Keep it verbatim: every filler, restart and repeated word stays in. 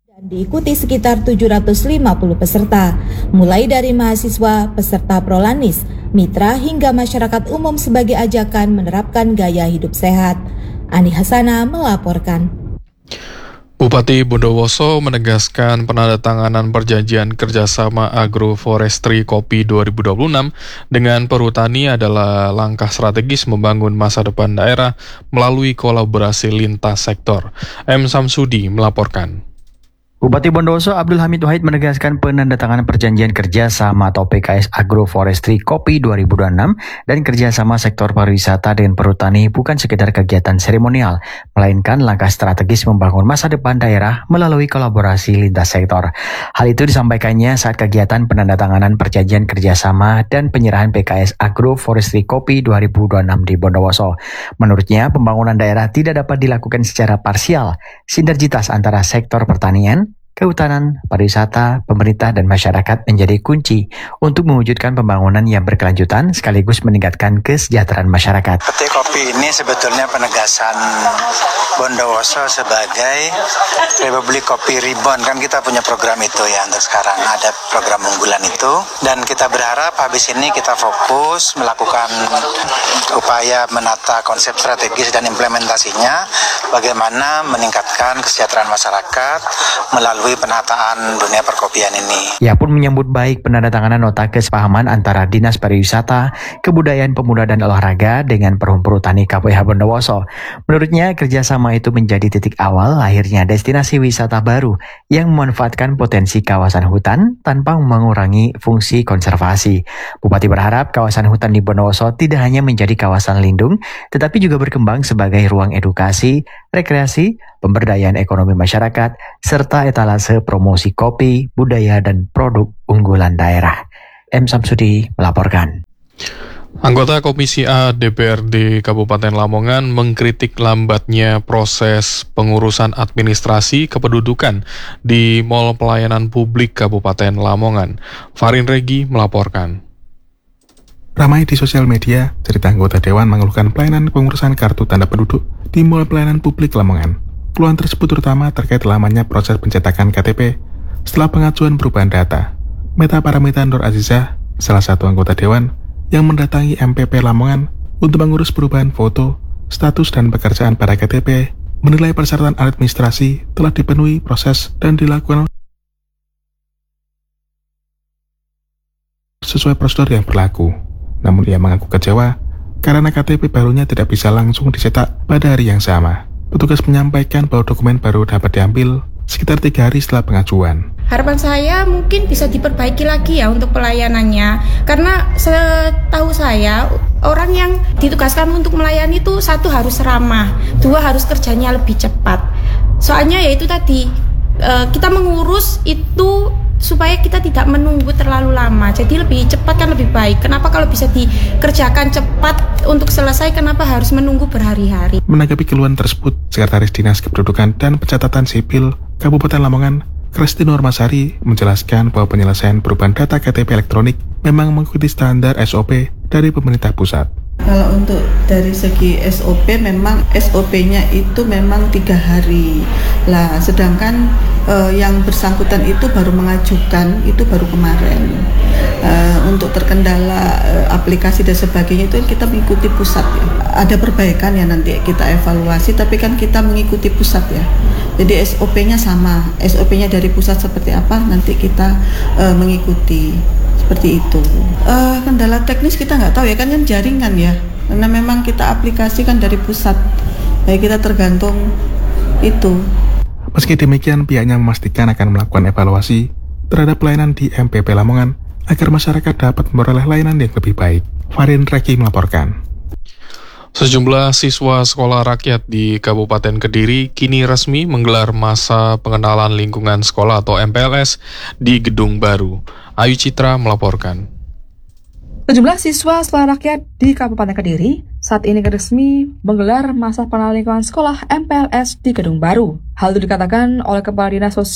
Dan diikuti sekitar tujuh ratus lima puluh peserta, mulai dari mahasiswa, peserta prolanis, mitra hingga masyarakat umum sebagai ajakan menerapkan gaya hidup sehat. Ani Hasana melaporkan. Bupati Bondowoso menegaskan penandatanganan perjanjian kerjasama agroforestry Kopi dua ribu dua puluh enam dengan perhutani adalah langkah strategis membangun masa depan daerah melalui kolaborasi lintas sektor. M. Samsudi melaporkan. Bupati Bondowoso Abdul Hamid Wahid menegaskan penandatanganan perjanjian kerjasama atau P K S Agroforestry Kopi dua ribu dua puluh enam dan kerjasama sektor pariwisata dengan perhutani bukan sekedar kegiatan seremonial, melainkan langkah strategis membangun masa depan daerah melalui kolaborasi lintas sektor. Hal itu disampaikannya saat kegiatan penandatanganan perjanjian kerjasama dan penyerahan P K S Agroforestry Kopi dua ribu dua puluh enam di Bondowoso. Menurutnya, pembangunan daerah tidak dapat dilakukan secara parsial. Sinergitas antara sektor pertanian, kehutanan, pariwisata, pemerintah, dan masyarakat menjadi kunci untuk mewujudkan pembangunan yang berkelanjutan sekaligus meningkatkan kesejahteraan masyarakat. Petik kopi ini sebetulnya penegasan Bondowoso sebagai Republik Kopi Reborn. Kan kita punya program itu ya untuk sekarang, ada program unggulan itu. Dan kita berharap habis ini kita fokus melakukan upaya menata konsep strategis dan implementasinya, bagaimana meningkatkan kesejahteraan masyarakat melalui penataan dunia perkopian ini. Ia pun menyambut baik penandatanganan nota kesepahaman antara Dinas Pariwisata, Kebudayaan Pemuda dan Olahraga dengan Perum Perhutani K P H Bondowoso. Menurutnya, kerjasama itu menjadi titik awal lahirnya destinasi wisata baru yang memanfaatkan potensi kawasan hutan tanpa mengurangi fungsi konservasi. Bupati berharap kawasan hutan di Bondowoso tidak hanya menjadi kawasan lindung, tetapi juga berkembang sebagai ruang edukasi, rekreasi, pemberdayaan ekonomi masyarakat, serta etalase promosi kopi, budaya, dan produk unggulan daerah. M. Samsudi melaporkan. Anggota Komisi A D P R D Kabupaten Lamongan mengkritik lambatnya proses pengurusan administrasi kependudukan di Mall Pelayanan Publik Kabupaten Lamongan. Farin Regi melaporkan. Ramai di sosial media, cerita anggota Dewan mengeluhkan pelayanan pengurusan kartu tanda penduduk di Mall Pelayanan Publik Lamongan. Keluhan tersebut terutama terkait lamanya proses pencetakan K T P setelah pengajuan perubahan data. Meta Paramita Nur Azizah, salah satu anggota Dewan yang mendatangi M P P Lamongan untuk mengurus perubahan foto, status, dan pekerjaan pada K T P, menilai persyaratan administrasi telah dipenuhi proses dan dilakukan sesuai prosedur yang berlaku. Namun ia mengaku kecewa karena K T P barunya tidak bisa langsung dicetak pada hari yang sama. Petugas menyampaikan bahwa dokumen baru dapat diambil sekitar tiga hari setelah pengajuan. Harapan saya mungkin bisa diperbaiki lagi ya untuk pelayanannya. Karena setahu saya, orang yang ditugaskan untuk melayani itu satu harus ramah, dua harus kerjanya lebih cepat. Soalnya ya itu tadi, kita mengurus itu supaya kita tidak menunggu terlalu lama, jadi lebih cepat kan lebih baik. Kenapa kalau bisa dikerjakan cepat untuk selesai, kenapa harus menunggu berhari-hari? Menanggapi keluhan tersebut, Sekretaris Dinas Kependudukan dan Pencatatan Sipil Kabupaten Lamongan, Kristi Nurmasari, menjelaskan bahwa penyelesaian perubahan data K T P elektronik memang mengikuti standar S O P dari pemerintah pusat. Kalau untuk dari segi S O P, memang S O P-nya itu memang tiga hari. Lah, sedangkan eh, yang bersangkutan itu baru mengajukan itu baru kemarin. Eh, untuk terkendala eh, aplikasi dan sebagainya itu kita mengikuti pusat ya. Ada perbaikan ya nanti kita evaluasi, tapi kan kita mengikuti pusat ya. Jadi S O P-nya sama, S O P-nya dari pusat seperti apa nanti kita eh, mengikuti. Seperti itu. Uh, kendala teknis kita nggak tahu ya, kan kan jaringan ya. Karena memang kita aplikasikan dari pusat. Ya kita tergantung itu. Meski demikian, pihaknya memastikan akan melakukan evaluasi terhadap pelayanan di M P P Lamongan agar masyarakat dapat memperoleh layanan yang lebih baik. Farin Reki melaporkan. Sejumlah siswa sekolah rakyat di Kabupaten Kediri kini resmi menggelar masa pengenalan lingkungan sekolah atau M P L S di Gedung Baru. Ayu Citra melaporkan. Sejumlah siswa sekolah rakyat di Kabupaten Kediri saat ini resmi menggelar masa pengenalan lingkungan sekolah M P L S di Gedung Baru. Hal itu dikatakan oleh Kepala Dinas Sosial